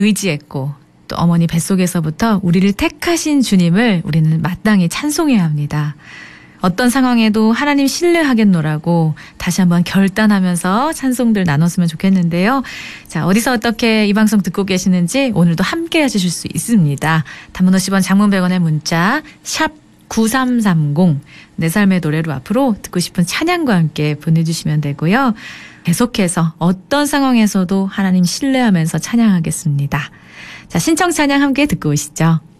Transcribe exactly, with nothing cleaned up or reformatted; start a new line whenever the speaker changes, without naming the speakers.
의지했고 또 어머니 뱃속에서부터 우리를 택하신 주님을 우리는 마땅히 찬송해야 합니다. 어떤 상황에도 하나님 신뢰하겠노라고 다시 한번 결단하면서 찬송들 나눴으면 좋겠는데요. 자, 어디서 어떻게 이 방송 듣고 계시는지 오늘도 함께 해주실 수 있습니다. 단문 오십 원, 장문 백 원의 문자 샵 구삼삼공 내 삶의 노래로 앞으로 듣고 싶은 찬양과 함께 보내주시면 되고요. 계속해서 어떤 상황에서도 하나님 신뢰하면서 찬양하겠습니다. 자, 신청 찬양 함께 듣고 오시죠.